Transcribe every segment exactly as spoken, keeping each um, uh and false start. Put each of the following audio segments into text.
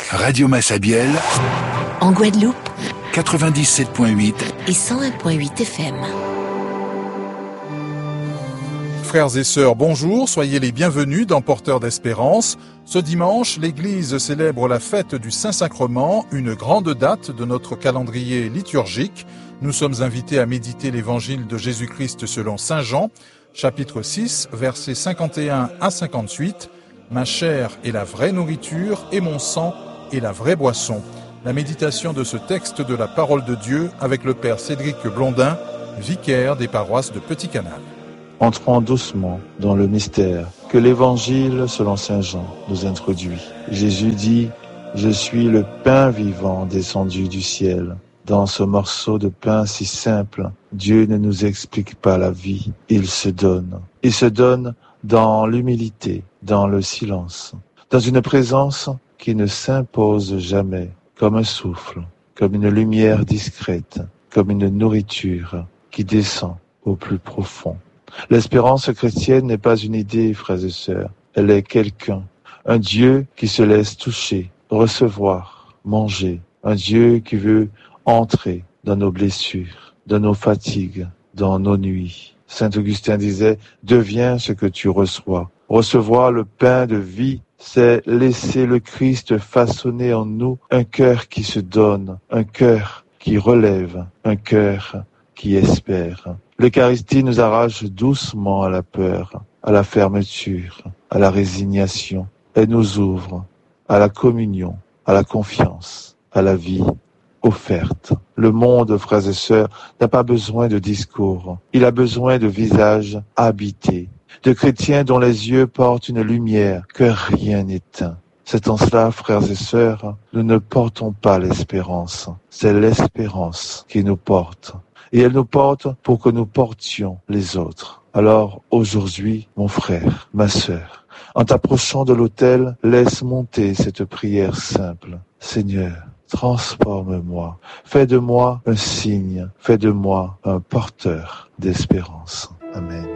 Radio Massabielle, en Guadeloupe, quatre-vingt-dix-sept virgule huit et cent un virgule huit F M. Frères et sœurs, bonjour, soyez les bienvenus dans Porteurs d'Espérance. Ce dimanche, l'Église célèbre la fête du Saint-Sacrement, une grande date de notre calendrier liturgique. Nous sommes invités à méditer l'Évangile de Jésus-Christ selon Saint Jean, chapitre six, versets cinquante et un à cinquante-huit. « Ma chair est la vraie nourriture et mon sang est la vraie boisson ». La méditation de ce texte de la parole de Dieu avec le Père Cédric Blondin, vicaire des paroisses de Petit Canal. Entrons doucement dans le mystère que l'Évangile selon Saint Jean nous introduit. Jésus dit « Je suis le pain vivant descendu du ciel ». Dans ce morceau de pain si simple, Dieu ne nous explique pas la vie, il se donne. Il se donne dans l'humilité, dans le silence, dans une présence qui ne s'impose jamais, comme un souffle, comme une lumière discrète, comme une nourriture qui descend au plus profond. L'espérance chrétienne n'est pas une idée, frères et sœurs, elle est quelqu'un, un Dieu qui se laisse toucher, recevoir, manger, un Dieu qui veut entrer dans nos blessures, dans nos fatigues, dans nos nuits. Saint Augustin disait « Deviens ce que tu reçois ». Recevoir le pain de vie, c'est laisser le Christ façonner en nous un cœur qui se donne, un cœur qui relève, un cœur qui espère. L'Eucharistie nous arrache doucement à la peur, à la fermeture, à la résignation. Elle nous ouvre à la communion, à la confiance, à la vie offerte. Le monde, frères et sœurs, n'a pas besoin de discours. Il a besoin de visages habités, de chrétiens dont les yeux portent une lumière que rien n'éteint. C'est en cela, frères et sœurs, nous ne portons pas l'espérance. C'est l'espérance qui nous porte. Et elle nous porte pour que nous portions les autres. Alors, aujourd'hui, mon frère, ma sœur, en t'approchant de l'autel, laisse monter cette prière simple. Seigneur, transforme-moi, fais de moi un signe, fais de moi un porteur d'espérance. Amen.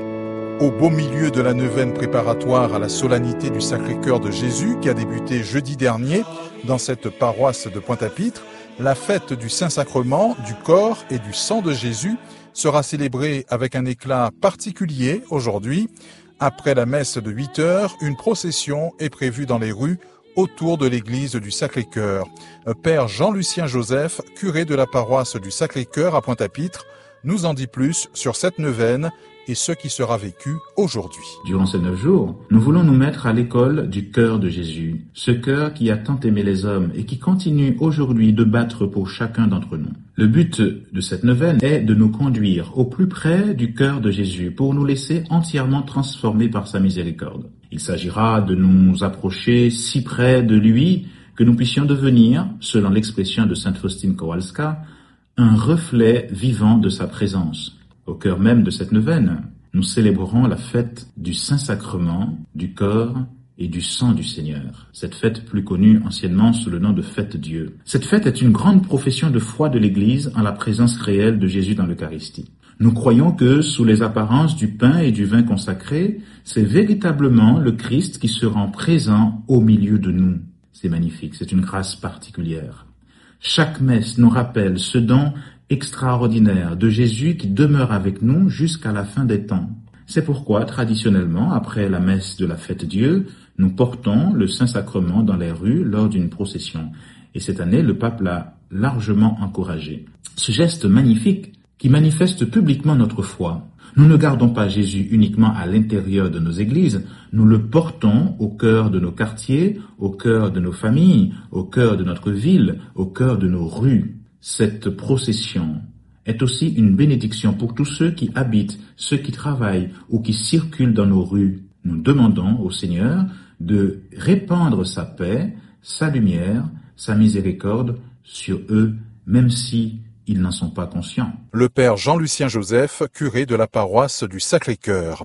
Au beau milieu de la neuvaine préparatoire à la solennité du Sacré-Cœur de Jésus qui a débuté jeudi dernier dans cette paroisse de Pointe-à-Pitre, la fête du Saint-Sacrement, du corps et du sang de Jésus sera célébrée avec un éclat particulier aujourd'hui. Après la messe de huit heures, une procession est prévue dans les rues autour de l'église du Sacré-Cœur. Père Jean-Lucien Joseph, curé de la paroisse du Sacré-Cœur à Pointe-à-Pitre, nous en dit plus sur cette neuvaine et ce qui sera vécu aujourd'hui. Durant ces neuf jours, nous voulons nous mettre à l'école du cœur de Jésus, ce cœur qui a tant aimé les hommes et qui continue aujourd'hui de battre pour chacun d'entre nous. Le but de cette neuvaine est de nous conduire au plus près du cœur de Jésus pour nous laisser entièrement transformer par sa miséricorde. Il s'agira de nous approcher si près de lui que nous puissions devenir, selon l'expression de sainte Faustine Kowalska, un reflet vivant de sa présence. Au cœur même de cette neuvaine, nous célébrerons la fête du Saint-Sacrement, du corps et du sang du Seigneur. Cette fête plus connue anciennement sous le nom de fête Dieu. Cette fête est une grande profession de foi de l'Église en la présence réelle de Jésus dans l'Eucharistie. Nous croyons que, sous les apparences du pain et du vin consacrés, c'est véritablement le Christ qui se rend présent au milieu de nous. C'est magnifique, c'est une grâce particulière. Chaque messe nous rappelle ce don extraordinaire de Jésus qui demeure avec nous jusqu'à la fin des temps. C'est pourquoi, traditionnellement, après la messe de la fête Dieu, nous portons le Saint-Sacrement dans les rues lors d'une procession. Et cette année, le pape l'a largement encouragé. Ce geste magnifique qui manifeste publiquement notre foi. Nous ne gardons pas Jésus uniquement à l'intérieur de nos églises, nous le portons au cœur de nos quartiers, au cœur de nos familles, au cœur de notre ville, au cœur de nos rues. Cette procession est aussi une bénédiction pour tous ceux qui habitent, ceux qui travaillent ou qui circulent dans nos rues. Nous demandons au Seigneur de répandre sa paix, sa lumière, sa miséricorde sur eux, même si ils n'en sont pas conscients. Le Père Jean-Lucien Joseph, curé de la paroisse du Sacré-Cœur.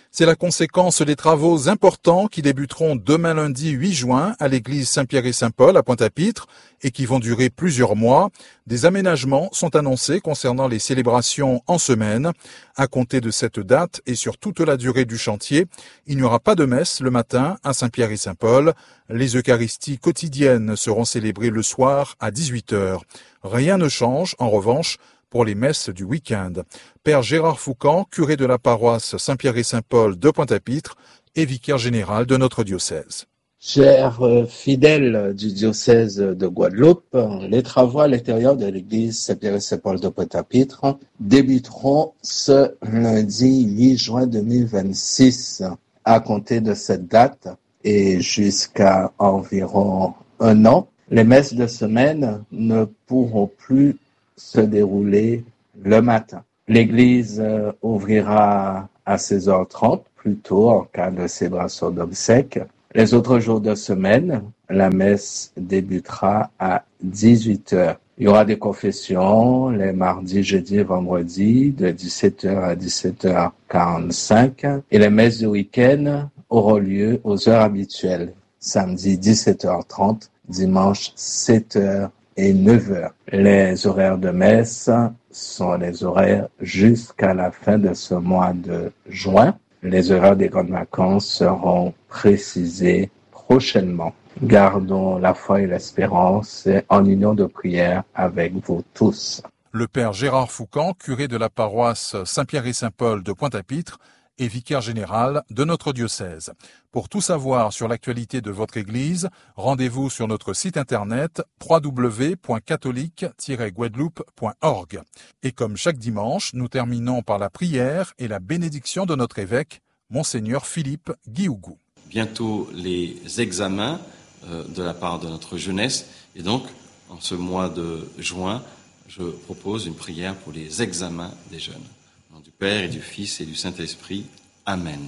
C'est la conséquence des travaux importants qui débuteront demain lundi huit juin à l'église Saint-Pierre et Saint-Paul à Pointe-à-Pitre et qui vont durer plusieurs mois. Des aménagements sont annoncés concernant les célébrations en semaine. À compter de cette date et sur toute la durée du chantier, il n'y aura pas de messe le matin à Saint-Pierre et Saint-Paul. Les Eucharisties quotidiennes seront célébrées le soir à dix-huit heures. Rien ne change, en revanche, pour les messes du week-end. Père Gérard Foucan, curé de la paroisse Saint-Pierre et Saint-Paul de Pointe-à-Pitre et vicaire général de notre diocèse. Chers fidèles du diocèse de Guadeloupe, les travaux à l'intérieur de l'église Saint-Pierre et Saint-Paul de Pointe-à-Pitre débuteront ce lundi huit juin deux mille vingt-six. À compter de cette date et jusqu'à environ un an, les messes de semaine ne pourront plus se dérouler le matin. L'église euh, ouvrira à seize heures trente, plutôt en cas de célébration d'obsèques. Les autres jours de semaine, la messe débutera à dix-huit heures. Il y aura des confessions les mardis, jeudis et vendredis de dix-sept heures à dix-sept heures quarante-cinq et les messes du week-end auront lieu aux heures habituelles. Samedi dix-sept heures trente, dimanche sept heures et neuf heures. Les horaires de messe sont les horaires jusqu'à la fin de ce mois de juin. Les horaires des grandes vacances seront précisés prochainement. Gardons la foi et l'espérance en union de prière avec vous tous. Le Père Gérard Foucan, curé de la paroisse Saint-Pierre et Saint-Paul de Pointe-à-Pitre et vicaire général de notre diocèse. Pour tout savoir sur l'actualité de votre Église, rendez-vous sur notre site internet w w w point catholique tiret guadeloupe point org. Et comme chaque dimanche, nous terminons par la prière et la bénédiction de notre évêque, Monseigneur Philippe Guihougou. Bientôt les examens euh, de la part de notre jeunesse, et donc en ce mois de juin, je propose une prière pour les examens des jeunes. Au nom du Père et du Fils et du Saint-Esprit. Amen.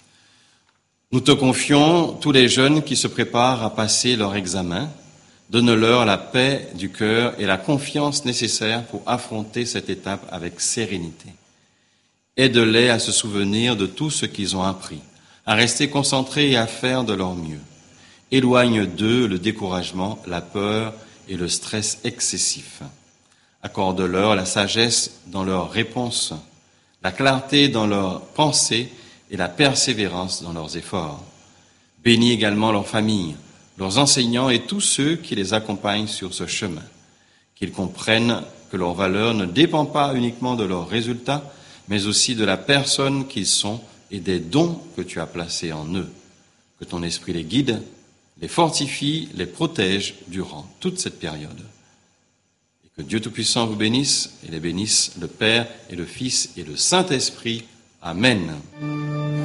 Nous te confions tous les jeunes qui se préparent à passer leur examen. Donne-leur la paix du cœur et la confiance nécessaire pour affronter cette étape avec sérénité. Aide-les à se souvenir de tout ce qu'ils ont appris, à rester concentrés et à faire de leur mieux. Éloigne d'eux le découragement, la peur et le stress excessif. Accorde-leur la sagesse dans leurs réponses, la clarté dans leurs pensées et la persévérance dans leurs efforts. Bénis également leurs familles, leurs enseignants et tous ceux qui les accompagnent sur ce chemin. Qu'ils comprennent que leur valeur ne dépend pas uniquement de leurs résultats, mais aussi de la personne qu'ils sont et des dons que tu as placés en eux. Que ton esprit les guide, les fortifie, les protège durant toute cette période. Et que Dieu Tout-Puissant vous bénisse et les bénisse, le Père et le Fils et le Saint-Esprit. Amen.